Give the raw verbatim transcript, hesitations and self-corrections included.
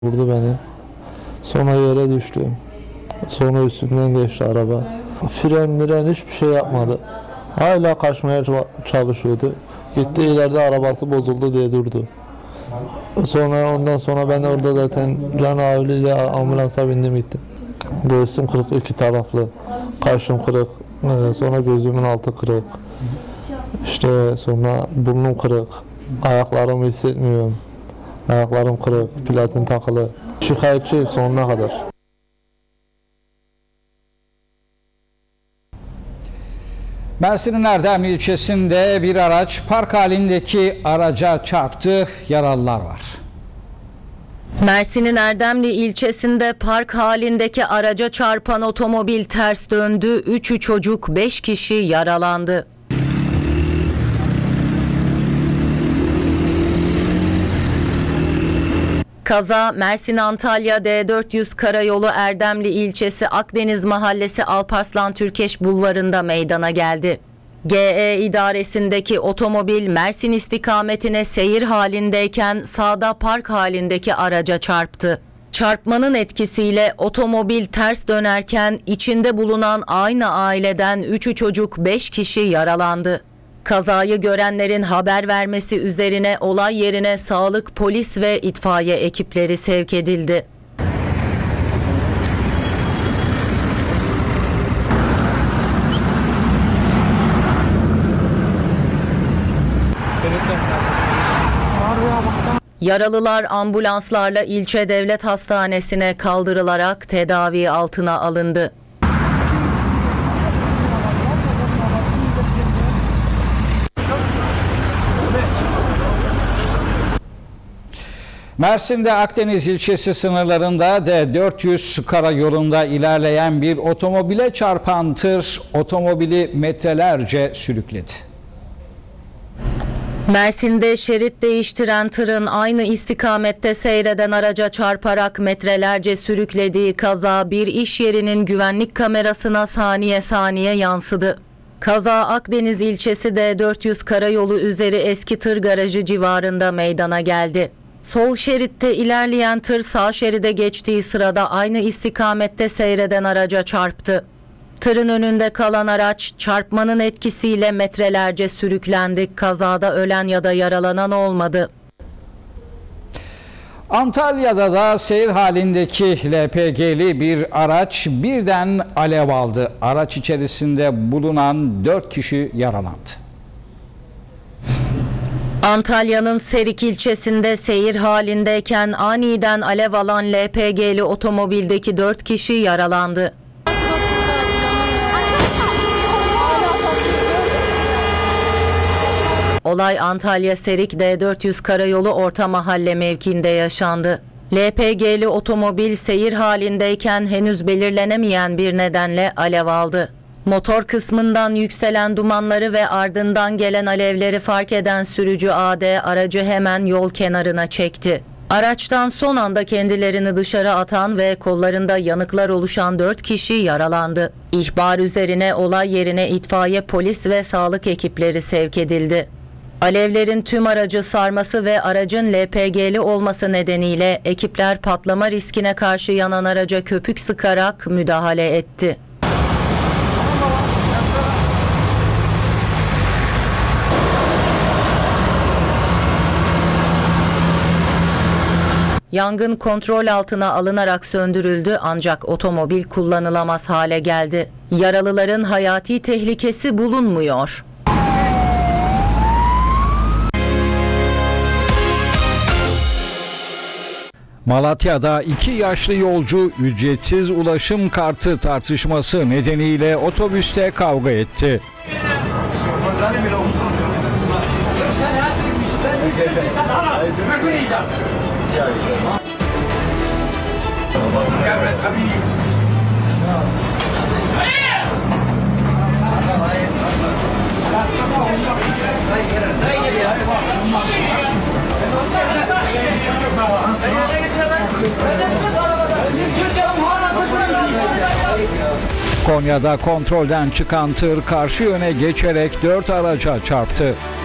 Vurdu beni. Sonra yere düştüm. Sonra üstünden geçti araba. Fren miren hiçbir şey yapmadı. Hala kaçmaya çalışıyordu. Gitti ileride arabası bozuldu diye durdu. Sonra ondan sonra ben orada zaten can havliyle ambulansa bindim gittim. Göğsüm kırık iki taraflı. Kaşım kırık. Sonra gözümün altı kırık. İşte sonra burnum kırık. Ayaklarımı hissetmiyorum. Ayaklarım kırık, platin takılı. Şikayetçiyim sonuna kadar. Mersin'in Erdemli ilçesinde bir araç park halindeki araca çarptı, yaralılar var. Mersin'in Erdemli ilçesinde park halindeki araca çarpan otomobil ters döndü, üçü çocuk, beş kişi yaralandı. Kaza Mersin-Antalya D dört yüz Karayolu Erdemli ilçesi Akdeniz Mahallesi Alparslan Türkeş Bulvarı'nda meydana geldi. G E idaresindeki otomobil Mersin istikametine seyir halindeyken sağda park halindeki araca çarptı. Çarpmanın etkisiyle otomobil ters dönerken içinde bulunan aynı aileden üçü çocuk, beş kişi yaralandı. Kazayı görenlerin haber vermesi üzerine olay yerine sağlık, polis ve itfaiye ekipleri sevk edildi. Yaralılar ambulanslarla ilçe devlet hastanesine kaldırılarak tedavi altına alındı. Mersin'de Akdeniz ilçesi sınırlarında D dört yüz karayolunda ilerleyen bir otomobile çarpan tır otomobili metrelerce sürükledi. Mersin'de şerit değiştiren tırın aynı istikamette seyreden araca çarparak metrelerce sürüklediği kaza bir iş yerinin güvenlik kamerasına saniye saniye yansıdı. Kaza Akdeniz ilçesi D dört yüz karayolu üzeri eski tır garajı civarında meydana geldi. Sol şeritte ilerleyen tır sağ şeride geçtiği sırada aynı istikamette seyreden araca çarptı. Tırın önünde kalan araç çarpmanın etkisiyle metrelerce sürüklendi. Kazada ölen ya da yaralanan olmadı. Antalya'da da seyir halindeki L P G'li bir araç birden alev aldı. Araç içerisinde bulunan dört kişi yaralandı. Antalya'nın Serik ilçesinde seyir halindeyken aniden alev alan L P G'li otomobildeki dört kişi yaralandı. Olay Antalya Serik D dört yüz Karayolu Orta Mahalle mevkiinde yaşandı. L P G'li otomobil seyir halindeyken henüz belirlenemeyen bir nedenle alev aldı. Motor kısmından yükselen dumanları ve ardından gelen alevleri fark eden sürücü A D aracı hemen yol kenarına çekti. Araçtan son anda kendilerini dışarı atan ve kollarında yanıklar oluşan dört kişi yaralandı. İhbar üzerine olay yerine itfaiye, polis ve sağlık ekipleri sevk edildi. Alevlerin tüm aracı sarması ve aracın L P G'li olması nedeniyle ekipler patlama riskine karşı yanan araca köpük sıkarak müdahale etti. Yangın kontrol altına alınarak söndürüldü ancak otomobil kullanılamaz hale geldi. Yaralıların hayati tehlikesi bulunmuyor. Malatya'da iki yaşlı yolcu ücretsiz ulaşım kartı tartışması nedeniyle otobüste kavga etti. Konya'da kontrolden çıkan tır karşı yöne geçerek dört araca çarptı.